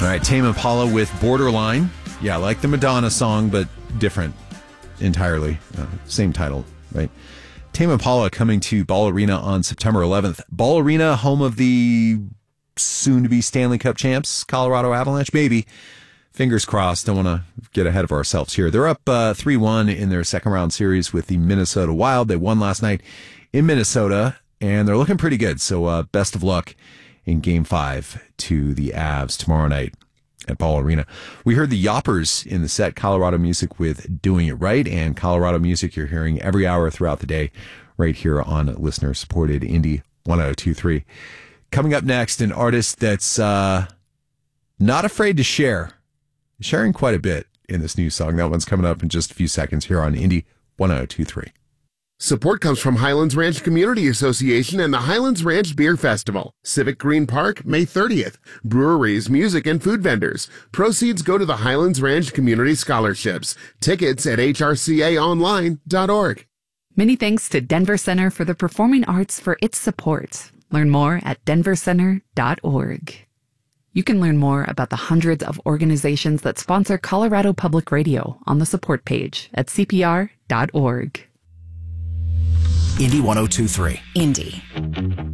right, Tame Impala with Borderline. Yeah, like the Madonna song, but different entirely. Same title, right? Tame Impala coming to Ball Arena on September 11th. Ball Arena, home of the soon-to-be Stanley Cup champs, Colorado Avalanche, maybe. Fingers crossed. Don't want to get ahead of ourselves here. They're up 3-1 in their second-round series with the Minnesota Wild. They won last night in Minnesota, and they're looking pretty good. So best of luck in Game 5 to the Avs tomorrow night at Ball Arena. We heard the Yoppers in the set, Colorado Music with Doing It Right, and Colorado Music you're hearing every hour throughout the day right here on listener-supported Indie 102.3. Coming up next, an artist that's not afraid to share. Sharing quite a bit in this new song. That one's coming up in just a few seconds here on Indie 102.3. Support comes from Highlands Ranch Community Association and the Highlands Ranch Beer Festival. Civic Green Park, May 30th. Breweries, music, and food vendors. Proceeds go to the Highlands Ranch Community Scholarships. Tickets at hrcaonline.org. Many thanks to Denver Center for the Performing Arts for its support. Learn more at denvercenter.org. You can learn more about the hundreds of organizations that sponsor Colorado Public Radio on the support page at cpr.org. Indie 102.3. Indie.